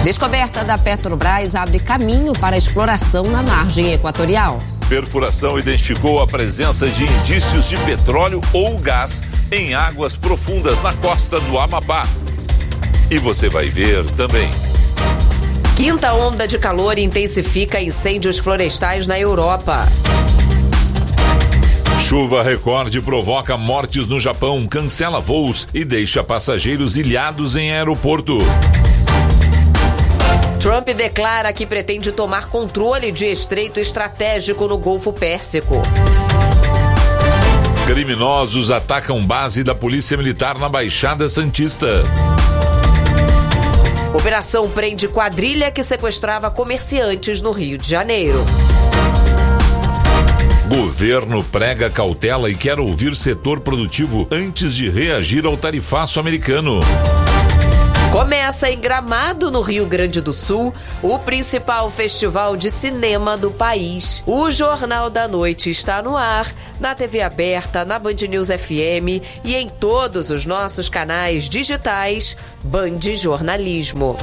Descoberta da Petrobras abre caminho para a exploração na margem equatorial. Perfuração identificou a presença de indícios de petróleo ou gás em águas profundas na costa do Amapá. E você vai ver também. Quinta onda de calor intensifica incêndios florestais na Europa. Chuva recorde provoca mortes no Japão, cancela voos e deixa passageiros ilhados em aeroporto. Trump declara que pretende tomar controle de estreito estratégico no Golfo Pérsico. Criminosos atacam base da Polícia Militar na Baixada Santista. Operação prende quadrilha que sequestrava comerciantes no Rio de Janeiro. Governo prega cautela e quer ouvir setor produtivo antes de reagir ao tarifaço americano. Começa em Gramado, no Rio Grande do Sul, o principal festival de cinema do país. O Jornal da Noite está no ar, na TV aberta, na Band News FM e em todos os nossos canais digitais Band Jornalismo.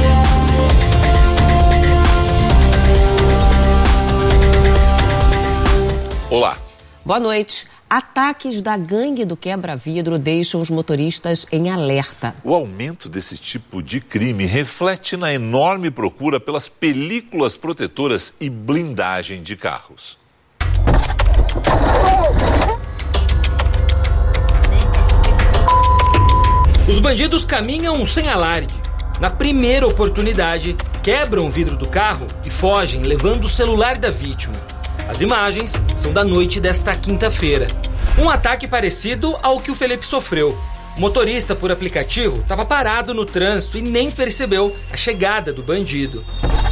Olá. Boa noite. Ataques da gangue do quebra-vidro deixam os motoristas em alerta. O aumento desse tipo de crime reflete na enorme procura pelas películas protetoras e blindagem de carros. Os bandidos caminham sem alarde. Na primeira oportunidade, quebram o vidro do carro e fogem, levando o celular da vítima. As imagens são da noite desta quinta-feira. Um ataque parecido ao que o Felipe sofreu. O motorista por aplicativo estava parado no trânsito e nem percebeu a chegada do bandido.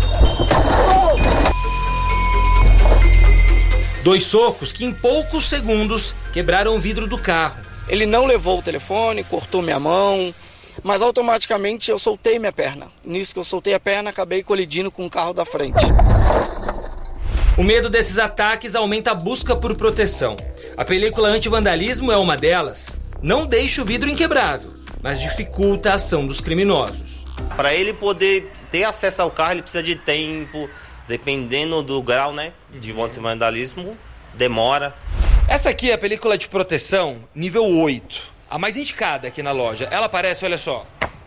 2 socos que em poucos segundos quebraram o vidro do carro. Ele não levou o telefone, cortou minha mão, mas automaticamente eu soltei minha perna. Nisso que eu soltei a perna, acabei colidindo com o carro da frente. O medo desses ataques aumenta a busca por proteção. A película anti-vandalismo é uma delas. Não deixa o vidro inquebrável, mas dificulta a ação dos criminosos. Para ele poder ter acesso ao carro, ele precisa de tempo, dependendo do grau, né, de anti-vandalismo, demora. Essa aqui é a película de proteção nível 8, a mais indicada aqui na loja. Ela aparece, olha só,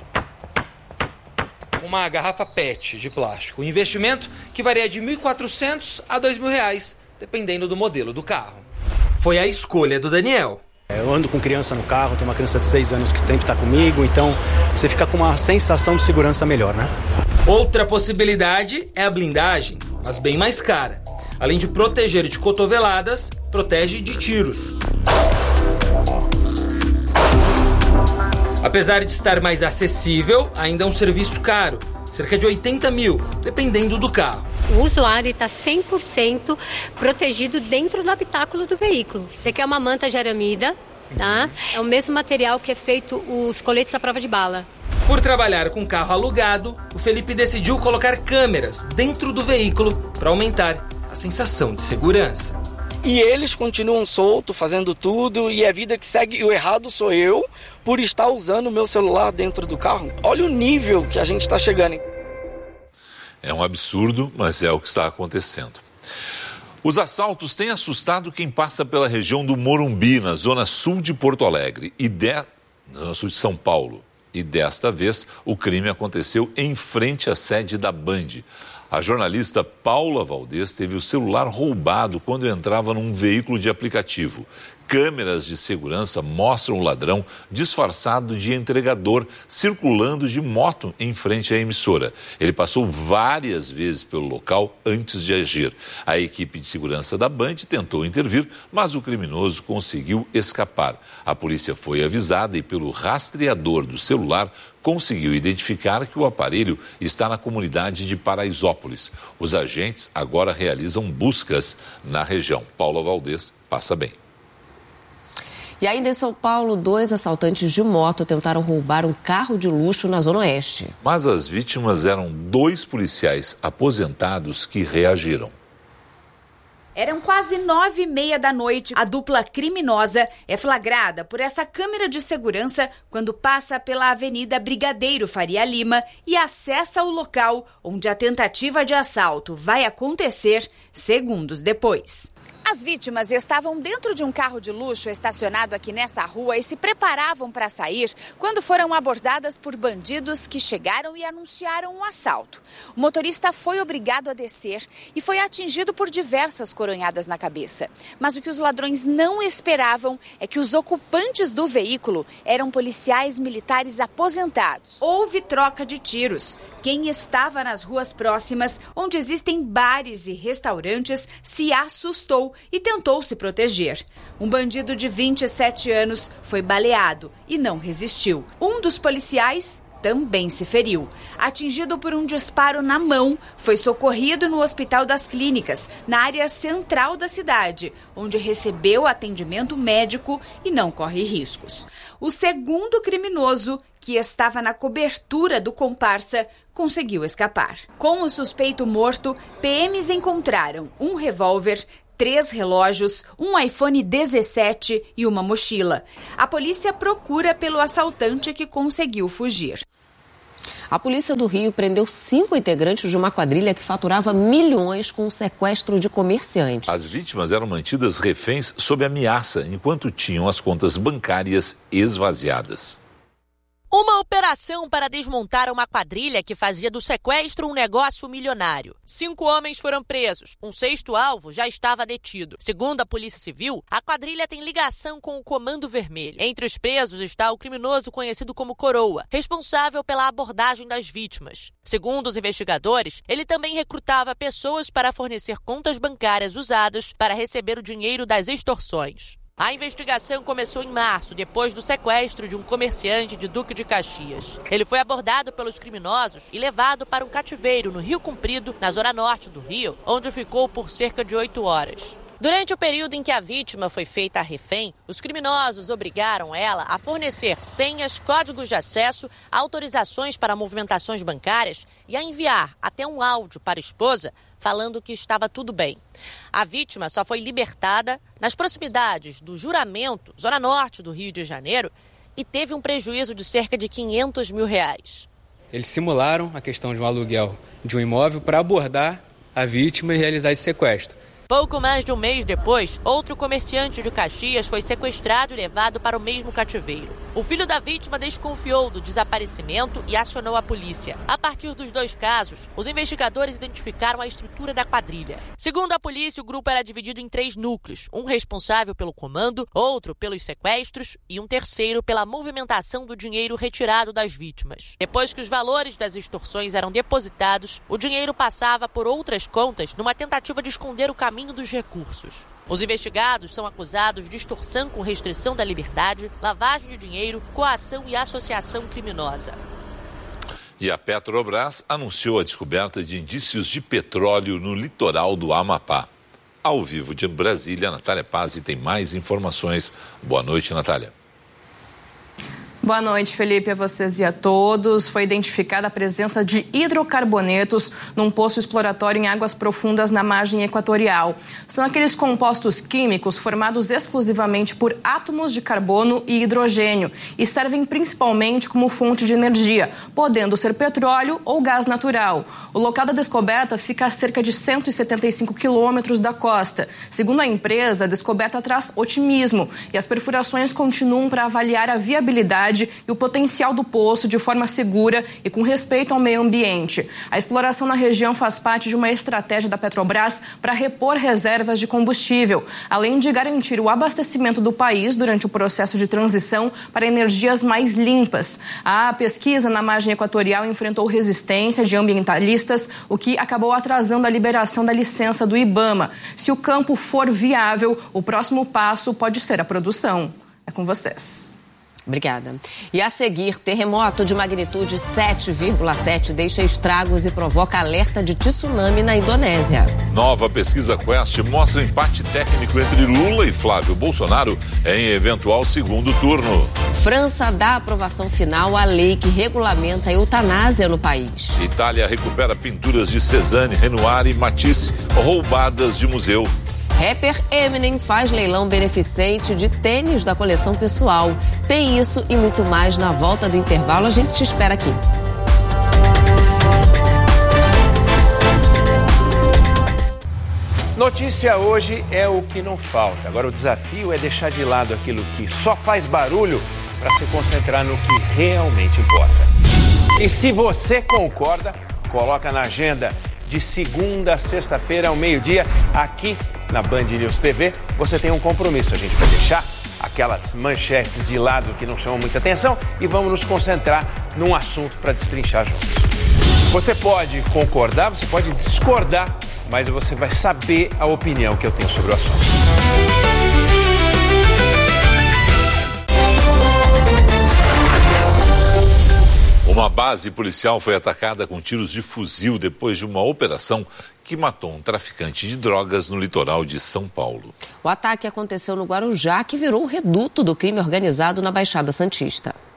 uma garrafa PET de plástico. O investimento que varia de R$ 1.400 a R$ 2.000, dependendo do modelo do carro. Foi a escolha do Daniel. Eu ando com criança no carro, tem uma criança de 6 anos que sempre está comigo, então você fica com uma sensação de segurança melhor, né? Outra possibilidade é a blindagem, mas bem mais cara. Além de proteger de cotoveladas, protege de tiros. Apesar de estar mais acessível, ainda é um serviço caro, cerca de 80 mil, dependendo do carro. O usuário está 100% protegido dentro do habitáculo do veículo. Isso aqui é uma manta de aramida, tá? É o mesmo material que é feito os coletes à prova de bala. Por trabalhar com carro alugado, o Felipe decidiu colocar câmeras dentro do veículo para aumentar a sensação de segurança. E eles continuam soltos, fazendo tudo, e a vida que segue, e o errado sou eu por estar usando o meu celular dentro do carro. Olha o nível que a gente está chegando. É um absurdo, mas é o que está acontecendo. Os assaltos têm assustado quem passa pela região do Morumbi, na zona sul de Porto Alegre, na zona sul de São Paulo. E desta vez, o crime aconteceu em frente à sede da Band. A jornalista Paula Valdez teve o celular roubado quando entrava num veículo de aplicativo. Câmeras de segurança mostram o ladrão disfarçado de entregador circulando de moto em frente à emissora. Ele passou várias vezes pelo local antes de agir. A equipe de segurança da Band tentou intervir, mas o criminoso conseguiu escapar. A polícia foi avisada e, pelo rastreador do celular, conseguiu identificar que o aparelho está na comunidade de Paraisópolis. Os agentes agora realizam buscas na região. Paula Valdez passa bem. E ainda em São Paulo, 2 assaltantes de moto tentaram roubar um carro de luxo na Zona Oeste. Mas as vítimas eram 2 policiais aposentados que reagiram. Eram quase 9h30 da noite. A dupla criminosa é flagrada por essa câmera de segurança quando passa pela Avenida Brigadeiro Faria Lima e acessa o local onde a tentativa de assalto vai acontecer segundos depois. As vítimas estavam dentro de um carro de luxo estacionado aqui nessa rua e se preparavam para sair quando foram abordadas por bandidos que chegaram e anunciaram um assalto. O motorista foi obrigado a descer e foi atingido por diversas coronhadas na cabeça. Mas o que os ladrões não esperavam é que os ocupantes do veículo eram policiais militares aposentados. Houve troca de tiros. Quem estava nas ruas próximas, onde existem bares e restaurantes, se assustou e tentou se proteger. Um bandido de 27 anos foi baleado e não resistiu. Um dos policiais também se feriu. Atingido por um disparo na mão, foi socorrido no Hospital das Clínicas, na área central da cidade, onde recebeu atendimento médico e não corre riscos. O segundo criminoso, que estava na cobertura do comparsa, conseguiu escapar. Com o suspeito morto, PMs encontraram um revólver, 3 relógios, um iPhone 17 e uma mochila. A polícia procura pelo assaltante que conseguiu fugir. A polícia do Rio prendeu 5 integrantes de uma quadrilha que faturava milhões com o sequestro de comerciantes. As vítimas eram mantidas reféns sob ameaça enquanto tinham as contas bancárias esvaziadas. Uma operação para desmontar uma quadrilha que fazia do sequestro um negócio milionário. 5 homens foram presos. Um 6º alvo já estava detido. Segundo a Polícia Civil, a quadrilha tem ligação com o Comando Vermelho. Entre os presos está o criminoso conhecido como Coroa, responsável pela abordagem das vítimas. Segundo os investigadores, ele também recrutava pessoas para fornecer contas bancárias usadas para receber o dinheiro das extorsões. A investigação começou em março, depois do sequestro de um comerciante de Duque de Caxias. Ele foi abordado pelos criminosos e levado para um cativeiro no Rio Comprido, na zona norte do Rio, onde ficou por cerca de 8 horas. Durante o período em que a vítima foi feita refém, os criminosos obrigaram ela a fornecer senhas, códigos de acesso, autorizações para movimentações bancárias e a enviar até um áudio para a esposa falando que estava tudo bem. A vítima só foi libertada nas proximidades do Juramento, zona norte do Rio de Janeiro, e teve um prejuízo de cerca de R$500 mil. Eles simularam a questão de um aluguel de um imóvel para abordar a vítima e realizar esse sequestro. Pouco mais de um mês depois, outro comerciante de Caxias foi sequestrado e levado para o mesmo cativeiro. O filho da vítima desconfiou do desaparecimento e acionou a polícia. A partir dos 2 casos, os investigadores identificaram a estrutura da quadrilha. Segundo a polícia, o grupo era dividido em 3 núcleos, um responsável pelo comando, outro pelos sequestros e um terceiro pela movimentação do dinheiro retirado das vítimas. Depois que os valores das extorsões eram depositados, o dinheiro passava por outras contas numa tentativa de esconder o caminho dos recursos. Os investigados são acusados de extorsão com restrição da liberdade, lavagem de dinheiro, coação e associação criminosa. E a Petrobras anunciou a descoberta de indícios de petróleo no litoral do Amapá. Ao vivo de Brasília, Natália Pazzi tem mais informações. Boa noite, Natália. Boa noite, Felipe, a vocês e a todos. Foi identificada a presença de hidrocarbonetos num poço exploratório em águas profundas na margem equatorial. São aqueles compostos químicos formados exclusivamente por átomos de carbono e hidrogênio e servem principalmente como fonte de energia, podendo ser petróleo ou gás natural. O local da descoberta fica a cerca de 175 quilômetros da costa. Segundo a empresa, a descoberta traz otimismo e as perfurações continuam para avaliar a viabilidade e o potencial do poço de forma segura e com respeito ao meio ambiente. A exploração na região faz parte de uma estratégia da Petrobras para repor reservas de combustível, além de garantir o abastecimento do país durante o processo de transição para energias mais limpas. A pesquisa na margem equatorial enfrentou resistência de ambientalistas, o que acabou atrasando a liberação da licença do IBAMA. Se o campo for viável, o próximo passo pode ser a produção. É com vocês. Obrigada. E a seguir, terremoto de magnitude 7,7 deixa estragos e provoca alerta de tsunami na Indonésia. Nova pesquisa Quest mostra empate técnico entre Lula e Flávio Bolsonaro em eventual segundo turno. França dá aprovação final à lei que regulamenta a eutanásia no país. Itália recupera pinturas de Cézanne, Renoir e Matisse roubadas de museu. Rapper Eminem faz leilão beneficente de tênis da coleção pessoal. Tem isso e muito mais na volta do intervalo. A gente te espera aqui. Notícia hoje é o que não falta. Agora o desafio é deixar de lado aquilo que só faz barulho para se concentrar no que realmente importa. E se você concorda, coloca na agenda de segunda a sexta-feira ao meio-dia, aqui na Band News TV. Você tem um compromisso, a gente vai deixar aquelas manchetes de lado que não chamam muita atenção e vamos nos concentrar num assunto para destrinchar juntos. Você pode concordar, você pode discordar, mas você vai saber a opinião que eu tenho sobre o assunto. Uma base policial foi atacada com tiros de fuzil depois de uma operação que matou um traficante de drogas no litoral de São Paulo. O ataque aconteceu no Guarujá, que virou o reduto do crime organizado na Baixada Santista.